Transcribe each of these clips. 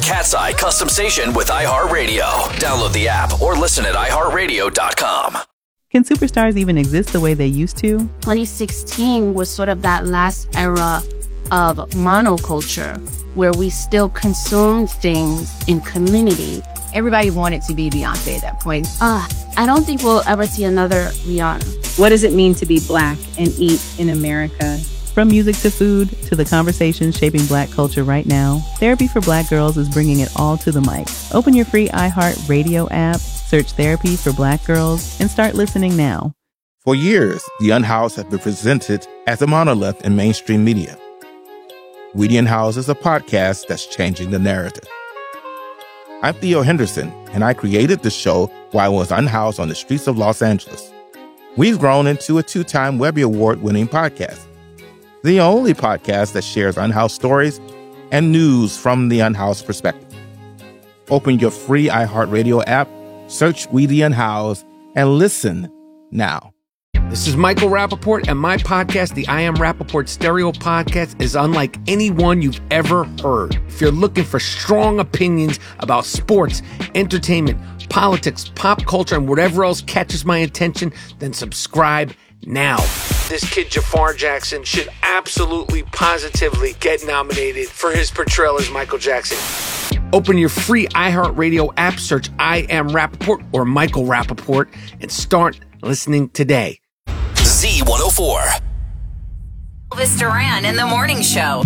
Cat's Eye custom station with iHeartRadio. Download the app or listen at iHeartRadio.com. Can superstars even exist the way they used to? 2016 was sort of that last era of monoculture where we still consumed things in community. Everybody wanted to be Beyonce at that point. I don't think we'll ever see another Rihanna. What does it mean to be Black and eat in America? From music to food to the conversations shaping Black culture right now, Therapy for Black Girls is bringing it all to the mic. Open your free iHeartRadio app, search Therapy for Black Girls, and start listening now. For years, The Unhoused have been presented as a monolith in mainstream media. We the Unhoused is a podcast that's changing the narrative. I'm Theo Henderson, and I created the show while I was unhoused on the streets of Los Angeles. We've grown into a 2-time Webby Award-winning podcast. The only podcast that shares unhoused stories and news from the unhoused perspective. Open your free iHeartRadio app, search We the Unhoused, and listen now. This is Michael Rappaport, and my podcast, the I Am Rappaport Stereo Podcast, is unlike any one you've ever heard. If you're looking for strong opinions about sports, entertainment, politics, pop culture, and whatever else catches my attention, then subscribe now. This kid, Jafar Jackson, should absolutely, positively get nominated for his portrayal as Michael Jackson. Open your free iHeartRadio app, search I Am Rappaport or Michael Rappaport, and start listening today. Z104. Elvis Duran in the morning show.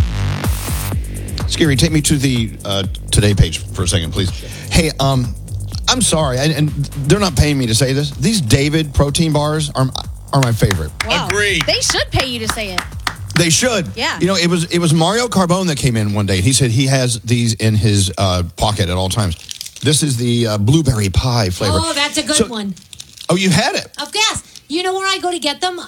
Scary, take me to the Today page for a second, please. Hey, I'm sorry, and they're not paying me to say this. These David protein bars are my favorite. Wow. Agreed. They should pay you to say it. They should. Yeah. You know, it was Mario Carbone that came in one day. He said he has these in his pocket at all times. This is the blueberry pie flavor. Oh, that's a good one. Oh, you had it? Of course. You know where I go to get them?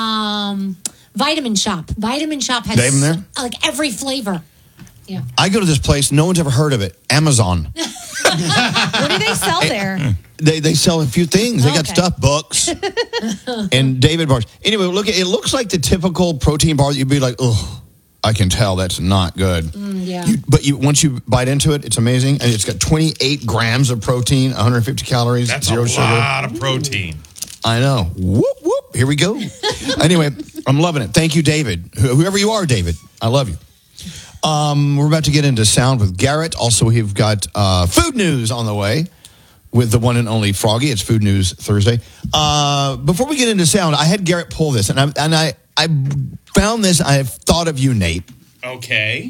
Vitamin Shop. Vitamin Shop has They have them there? Like every flavor. Yeah. I go to this place. No one's ever heard of it. Amazon. What do they sell there? They sell a few things. They got stuff, books, and David bars. Anyway, look, it looks like the typical protein bar that you'd be like, oh, I can tell that's not good. Yeah. But once you bite into it, it's amazing. And it's got 28 grams of protein, 150 calories, That's zero a sugar. lot of protein. I know. Whoop, whoop. Here we go. Anyway, I'm loving it. Thank you, David. Whoever you are, David. I love you. We're about to get into sound with Garrett. Also, we've got food news on the way with the one and only Froggy. It's Food News Thursday. Before we get into sound, I had Garrett pull this, and I found this. I have thought of you, Nate. Okay.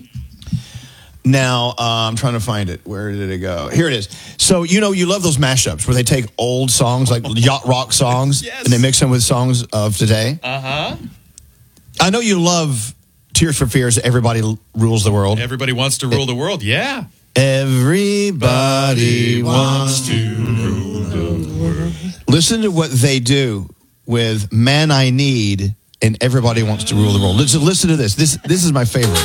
Now, I'm trying to find it. Where did it go? Here it is. So, you know, you love those mashups where they take old songs, like yacht rock songs, Yes. and they mix them with songs of today. Uh-huh. I know you love Tears for Fears, Everybody Rules the World. Everybody wants to rule the world. Yeah. Everybody wants to rule the world. Listen to what they do with Man I Need and Everybody Wants to Rule the World. Listen to this. This is my favorite.